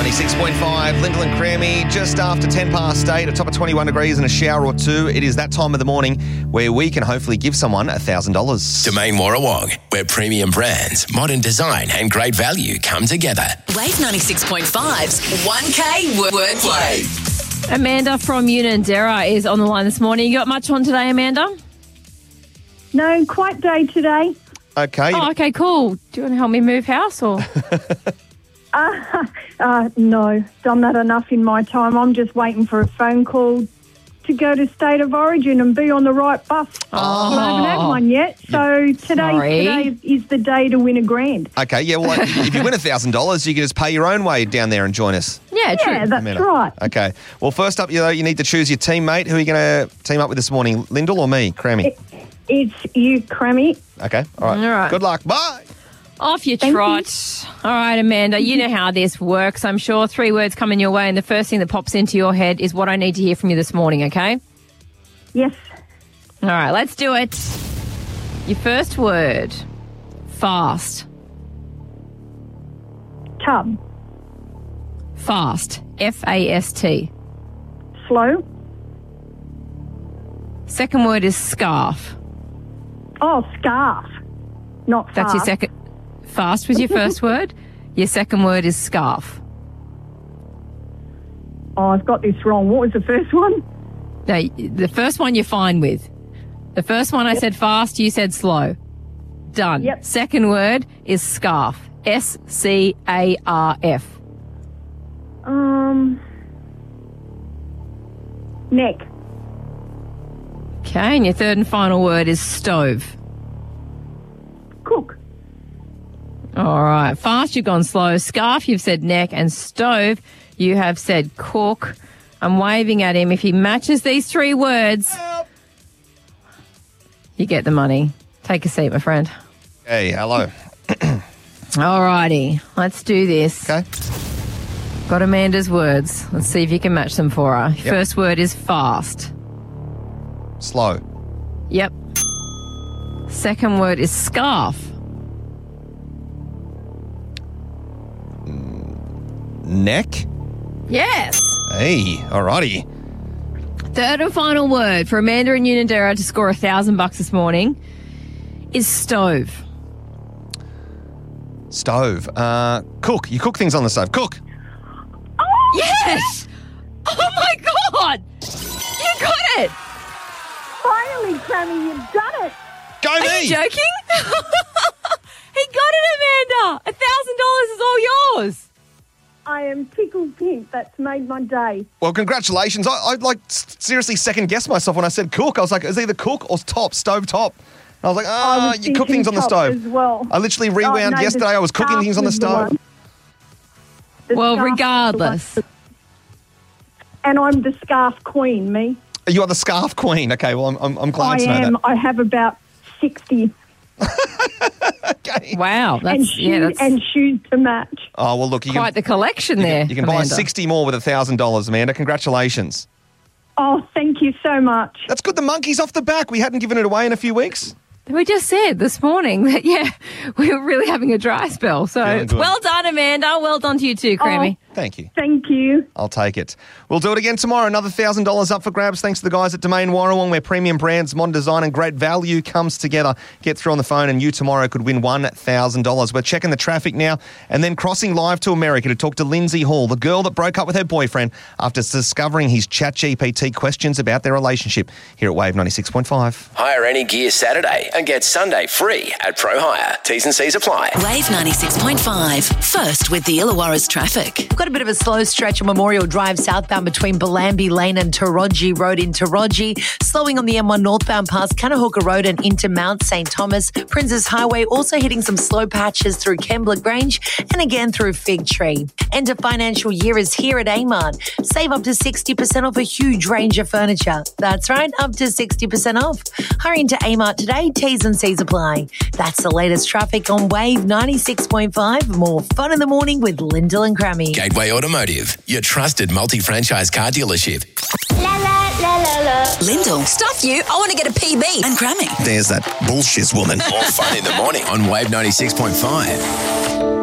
96.5, Lyndall and Crammy, just after 10 past 8, a top of 21 degrees and a shower or two. It is that time of the morning where we can hopefully give someone $1,000. Domain Warrawong, where premium brands, modern design and great value come together. Wave 96.5's 1K Wordplay. Amanda from Unanderra is on the line this morning. You got much on today, Amanda? No, quiet day today. Okay. Oh, okay, cool. Do you want to help me move house or? No, done that enough in my time. I'm just waiting for a phone call to go to State of Origin and be on the right bus. I haven't had one yet, so today is the day to win a grand. Okay, yeah, well, if you win $1,000, you can just pay your own way down there and join us. Yeah, true. Yeah, that's Amanda. right. Okay. Well, first up, you need to choose your teammate. Who are you going to team up with this morning, Lyndall or me, Crammy? It's you, Crammy. Okay, all right. All right. Good luck. Bye. Off you Thank trot. All right, Amanda, you know how this works, I'm sure. 3 words coming your way, and the first thing that pops into your head is what I need to hear from you this morning, okay? Yes. All right, let's do it. Your first word, fast. Tub. Fast, F-A-S-T. Slow. Second word is scarf. Oh, scarf. Not That's your fast. second. Fast was your first word. Your second word is scarf. Oh, I've got this wrong. What was the first one? No, the first one you're fine with. The first one I said fast, you said slow. Done. Yep. Second word is scarf. S-C-A-R-F. Neck. Okay, and your third and final word is stove. Cook. All right. Fast, you've gone slow. Scarf, you've said neck. And stove, you have said cook. I'm waving at him. If he matches these 3 words, you get the money. Take a seat, my friend. Hey, hello. All righty. Let's do this. Okay. Got Amanda's words. Let's see if you can match them for her. First word is fast. Slow. Yep. Second word is scarf. Neck. Yes. Hey, all righty. Third and final word for Amanda and Unanderra to score $1,000 this morning is stove. Stove. Cook. You cook things on the stove. Cook. Yes! Oh my God! You got it! Finally, Crammy, you've done it. Go Are me. you joking? He got it, Amanda! $1,000 is all yours! I am tickled pink. That's made my day. Well, congratulations. I seriously second guessed myself when I said cook. I was like, it's either cook or stove top. And I was like, you cook things on the stove. As well. I literally rewound no, yesterday. I was cooking scarf things on the was the stove. one. The Well, scarf was the regardless. one. And I'm the scarf queen, me. You are the scarf queen. Okay, well, I'm glad I to know am. that. I have about 60 Okay. Wow, and shoes to match. Oh, well, look, you quite the collection there. You can buy Amanda. 60 more with $1,000, Amanda. Congratulations. Oh, thank you so much. That's good. The monkey's off the back. We hadn't given it away in a few weeks. We just said this morning that, we were really having a dry spell. So Feeling good. well done, Amanda. Well done to you too, Crammy. Thank you. Thank you. I'll take it. We'll do it again tomorrow. Another $1,000 up for grabs thanks to the guys at Domain Warrawong, where premium brands, modern design and great value comes together. Get through on the phone and you tomorrow could win $1,000. We're checking the traffic now and then crossing live to America to talk to Lindsay Hall, the girl that broke up with her boyfriend after discovering his ChatGPT questions about their relationship, here at Wave 96.5. Hire any gear Saturday and get Sunday free at Pro Hire. T's and C's apply. Wave 96.5. First with the Illawarra's traffic. We've got a bit of a slow stretch on Memorial Drive southbound between Bellambi Lane and Taroji Road in Taroji. Slowing on the M1 northbound past Kanahooka Road and into Mount St. Thomas. Princes Highway also hitting some slow patches through Kembla Grange and again through Fig Tree. End of financial year is here at Amart. Save up to 60% off a huge range of furniture. That's right, up to 60% off. Hurry into Amart today. T's and C's apply. That's the latest traffic on Wave 96.5. More fun in the morning with Lyndall and Crammy. Gateway Automotive, your trusted multi-franchise car dealership. La la la la la. Lyndall, stuff you. I want to get a PB. And Crammy. There's that bullshit woman. More fun in the morning on Wave 96.5.